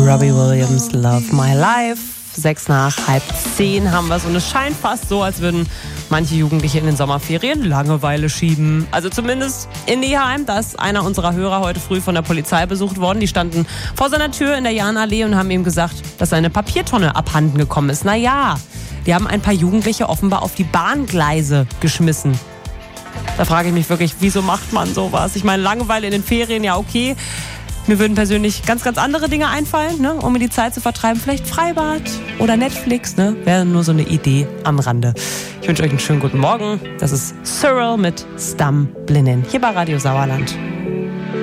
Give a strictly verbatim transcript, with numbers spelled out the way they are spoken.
Robbie Williams, Love My Life. Sechs nach halb zehn haben wir es und es scheint fast so, als würden manche Jugendliche in den Sommerferien Langeweile schieben. Also zumindest in Neheim, da ist einer unserer Hörer heute früh von der Polizei besucht worden. Die standen vor seiner Tür in der Jahnallee und haben ihm gesagt, dass seine Papiertonne abhanden gekommen ist. Naja, die haben ein paar Jugendliche offenbar auf die Bahngleise geschmissen. Da frage ich mich wirklich, wieso macht man sowas? Ich meine, Langeweile in den Ferien, ja okay. Mir würden persönlich ganz, ganz andere Dinge einfallen, ne, um mir die Zeit zu vertreiben. Vielleicht Freibad oder Netflix, ne? Wäre nur so eine Idee am Rande. Ich wünsche euch einen schönen guten Morgen. Das ist Cyril mit Stamblinen hier bei Radio Sauerland.